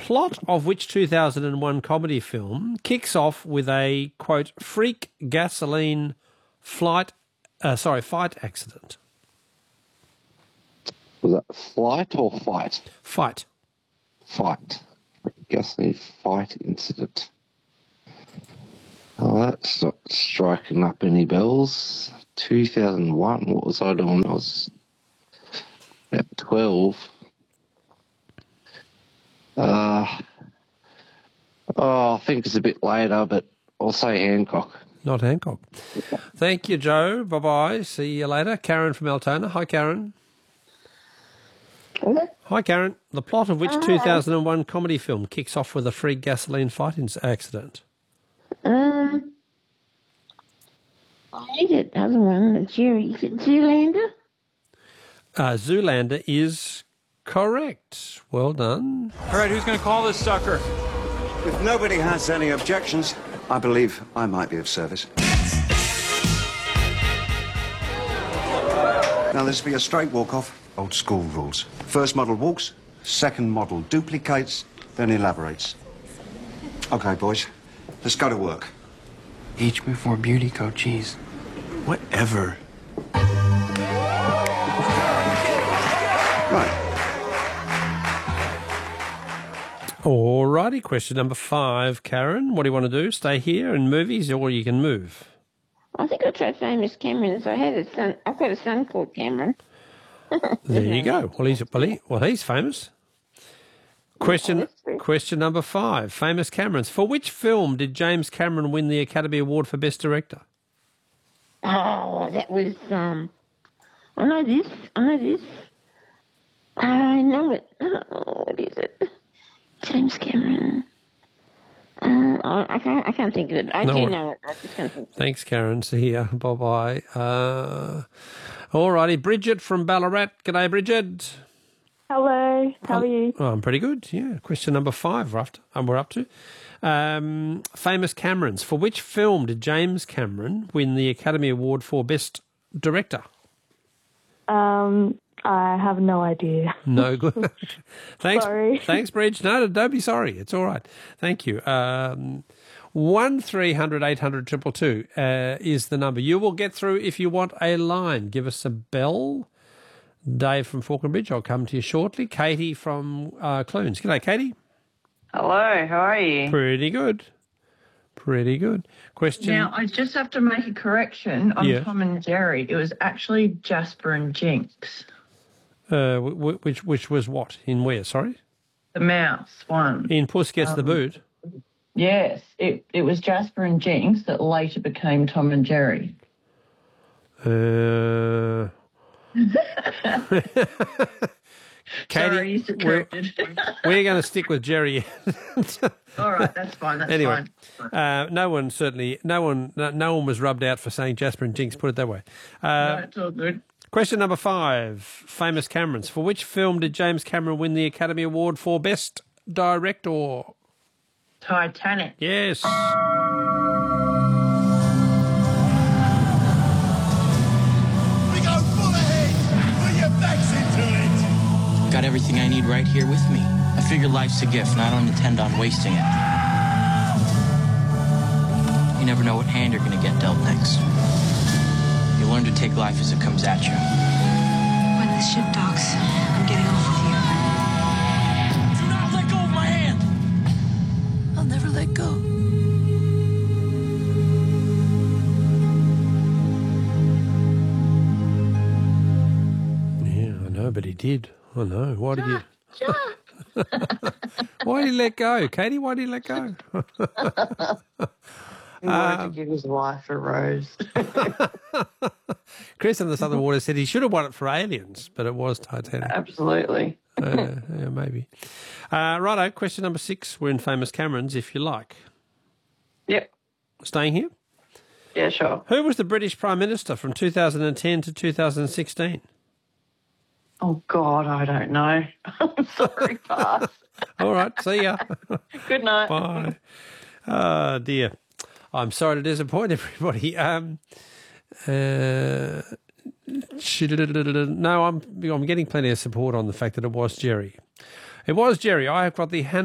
plot of which 2001 comedy film kicks off with a, quote, freak gasoline fight accident? Was that flight or fight? Fight. Fight. Gasoline fight incident. Oh, that's not striking up any bells. 2001, what was I doing? I was at 12. I think it's a bit later, but I'll say Hancock. Not Hancock. Thank you, Joe. Bye-bye. See you later. Karen from Altona. Hi, Karen. Hello? Hi, Karen. The plot of which 2001 comedy film kicks off with a free gasoline fight accident? I need it. Other one, Jerry. Is it Zoolander? Zoolander is correct. Well done. All right, who's going to call this sucker? If nobody has any objections, I believe I might be of service. Now, this will be a straight walk-off. Old school rules. First model walks, second model duplicates, then elaborates. Okay, boys, let's go to work. H before beauty code, geez. Whatever. Right. All righty, question number 5, Karen. What do you want to do? Stay here in movies, or you can move? I think I'll try Famous Cameron. I've got a son called Cameron. There you go. Well, he's famous. Question number 5. Famous Camerons. For which film did James Cameron win the Academy Award for Best Director? Oh, that was, I know this. I know it. Oh, what is it? James Cameron. I can't think of it. I do know it. I just can't think of it. Thanks, Karen. See ya. Bye-bye. All righty. Bridget from Ballarat. G'day, Bridget. Hello. How are you? Oh, I'm pretty good, yeah. Question number 5 we're up to. Famous Camerons. For which film did James Cameron win the Academy Award for Best Director? I have no idea. No good. Thanks. Sorry. Thanks, Bridge. No, don't be sorry. It's all right. Thank you. 1300 800 222 is the number. You will get through if you want a line. Give us a bell. Dave from Falconbridge, I'll come to you shortly. Katie from Clunes. G'day, Katie. Hello, how are you? Pretty good. Question. Now, I just have to make a correction on Tom and Jerry. It was actually Jasper and Jinx. Which was what? In where, sorry? The mouse one. In Puss Gets the Boot? Yes, it was Jasper and Jinx that later became Tom and Jerry. Katie, sorry, you corrected. we're going to stick with Jerry. All right, that's fine. That's anyway, fine. no one was rubbed out for saying Jasper and Jinx. Put it that way. No, it's all good. Question number 5. Famous Camerons. For which film did James Cameron win the Academy Award for Best Director? Titanic. Yes. Got everything I need right here with me. I figure life's a gift, and I don't intend on wasting it. You never know what hand you're going to get dealt next. You learn to take life as it comes at you. When this ship docks, I'm getting off with you. Do not let go of my hand! I'll never let go. Yeah, I know, but he did. I know. Why did you... Why did he let go? Katie, why did he let go? He wanted to give his wife a rose. Chris in the Southern Water said he should have won it for Aliens, but it was Titanic. Absolutely. Yeah, maybe. Righto, question number 6. We're in Famous Camerons, if you like. Yep. Staying here? Yeah, sure. Who was the British Prime Minister from 2010 to 2016? Oh, God, I don't know. I'm sorry, pass. All right, see ya. Good night. Bye. Oh, dear. I'm sorry to disappoint everybody. No, I'm getting plenty of support on the fact that it was Jerry. It was Jerry. I have got the Hannah